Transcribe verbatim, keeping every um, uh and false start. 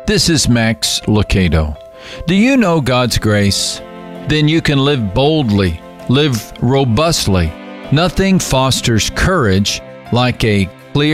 This is Max Lucado. Do you know God's grace? Then you can live boldly, live robustly. Nothing fosters courage like a